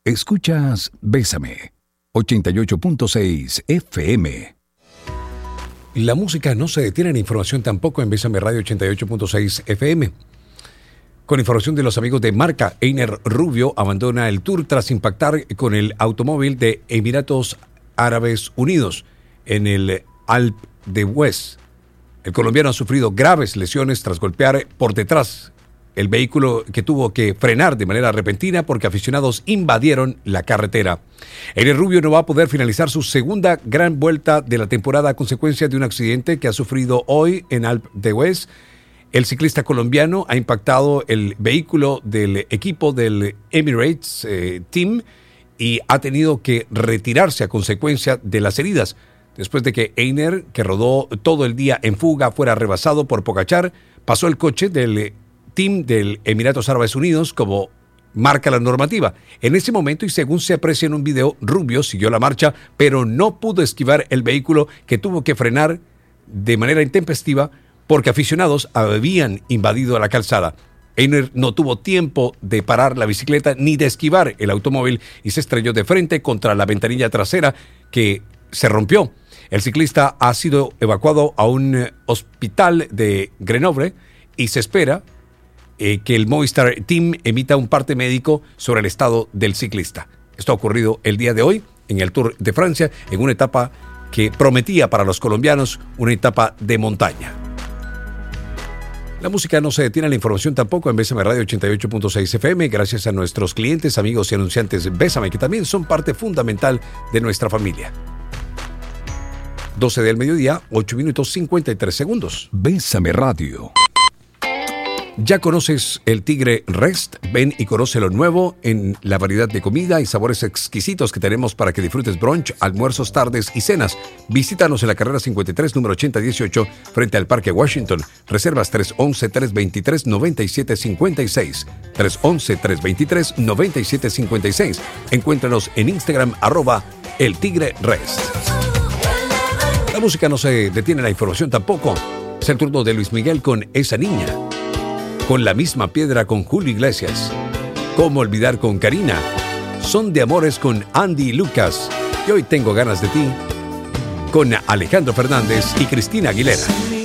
Escuchas Bésame, 88.6 FM. La música no se detiene, en información tampoco en Bésame Radio 88.6 FM. Con información de los amigos de Marca, Einer Rubio abandona el tour tras impactar con el automóvil de Emiratos Árabes Unidos en el Alpe d'Huez. El colombiano ha sufrido graves lesiones tras golpear por detrás el vehículo, que tuvo que frenar de manera repentina porque aficionados invadieron la carretera. Einer Rubio no va a poder finalizar su segunda gran vuelta de la temporada a consecuencia de un accidente que ha sufrido hoy en Alpe d'Huez. El ciclista colombiano ha impactado el vehículo del equipo del Emirates Team y ha tenido que retirarse a consecuencia de las heridas, después de que Einer, que rodó todo el día en fuga, fuera rebasado por Pogačar. Pasó el coche del team del Emiratos Árabes Unidos como marca la normativa. En ese momento, y según se aprecia en un video, Rubio siguió la marcha, pero no pudo esquivar el vehículo, que tuvo que frenar de manera intempestiva porque aficionados habían invadido la calzada. Einer no tuvo tiempo de parar la bicicleta ni de esquivar el automóvil y se estrelló de frente contra la ventanilla trasera, que se rompió. El ciclista ha sido evacuado a un hospital de Grenoble y se espera que el Movistar Team emita un parte médico sobre el estado del ciclista. Esto ha ocurrido el día de hoy en el Tour de Francia, en una etapa que prometía para los colombianos una etapa de montaña. La música no se detiene, la información tampoco en Bésame Radio 88.6 FM, gracias a nuestros clientes, amigos y anunciantes Bésame, que también son parte fundamental de nuestra familia. 12 del mediodía, 8 minutos 53 segundos. Bésame Radio. ¿Ya conoces el Tigre Rest? Ven y conoce lo nuevo en la variedad de comida y sabores exquisitos que tenemos para que disfrutes brunch, almuerzos, tardes y cenas. Visítanos en la carrera 53, número 8018, frente al Parque Washington. Reservas 311-323-9756. 311-323-9756. Encuéntranos en Instagram, @eltigre-rest. La música no se detiene, la información tampoco. Es el turno de Luis Miguel con Esa Niña. Con la misma piedra con Julio Iglesias. Cómo olvidar con Karina. Son de amores con Andy y Lucas. Y hoy tengo ganas de ti con Alejandro Fernández y Cristina Aguilera.